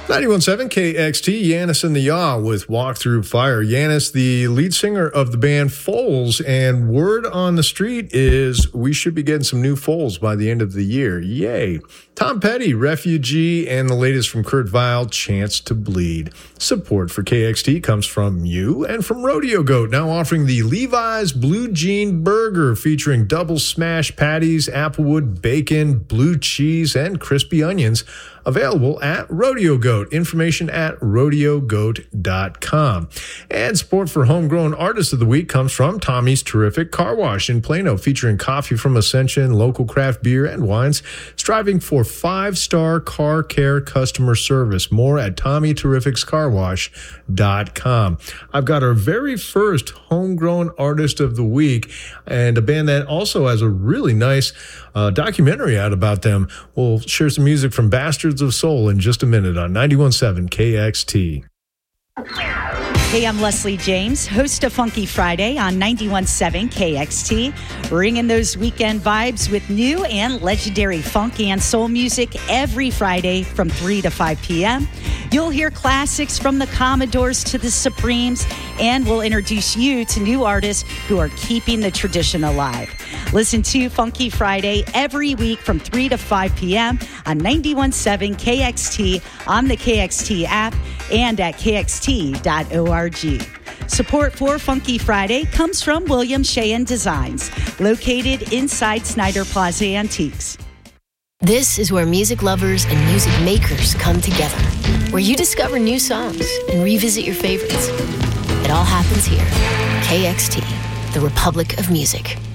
91.7 KXT, Yanis and the Yaw with Walk Through Fire. Yanis, the lead singer of the band Foals, and word on the street is we should be getting some new Foals by the end of the year. Yay. Tom Petty, Refugee, and the latest from Kurt Vile, Chance to Bleed. Support for KXT comes from you and from Rodeo Goat, now offering the Levi's Blue Jean Burger featuring double smash patties, applewood bacon, blue cheese, and crispy onions. Available at Rodeo Goat. Information at rodeogoat.com. And support for Homegrown Artist of the Week comes from Tommy's Terrific Car Wash in Plano, featuring coffee from Ascension, local craft beer and wines, striving for 5-star car care customer service. More at TommyTerrificsCarWash.com. I've got our very first Homegrown Artist of the Week, and a band that also has a really nice documentary out about them. We'll share some music from Bastards of Soul in just a minute on 91.7 KXT. Hey, I'm Leslie James, host of Funky Friday on 91.7 KXT, bringing those weekend vibes with new and legendary funk and soul music every Friday from 3 to 5 p.m. You'll hear classics from the Commodores to the Supremes, and we'll introduce you to new artists who are keeping the tradition alive. Listen to Funky Friday every week from 3 to 5 p.m. on 91.7 KXT, on the KXT app, and at kxt.org. Support for Funky Friday comes from William Sheehan Designs, located inside Snyder Plaza Antiques. This is where music lovers and music makers come together, where you discover new songs and revisit your favorites. It all happens here. KXT, the Republic of Music.